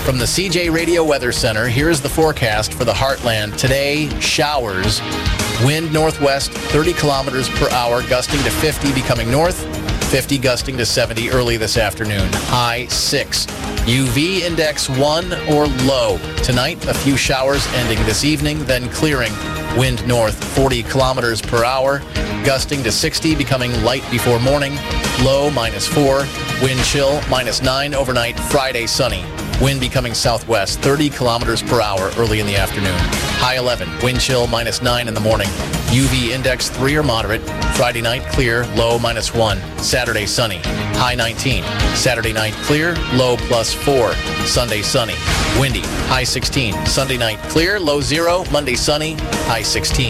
From the CJ Radio Weather Center, here's the forecast for the Heartland. Today, showers. Wind northwest, 30 kilometers per hour, gusting to 50, becoming north. 50 gusting to 70 early this afternoon. High 6. UV index 1 or low. Tonight, a few showers ending this evening, then clearing. Wind north, 40 kilometers per hour, gusting to 60, becoming light before morning. Low -4. Wind chill -9 overnight. Friday, sunny. Wind becoming southwest, 30 kilometers per hour early in the afternoon. High 11. Wind chill -9 in the morning. UV index 3 or moderate. Friday night clear, low -1. Saturday sunny. High 19. Saturday night clear, low +4. Sunday sunny. Windy. High 16. Sunday night clear, low 0. Monday sunny. High 16.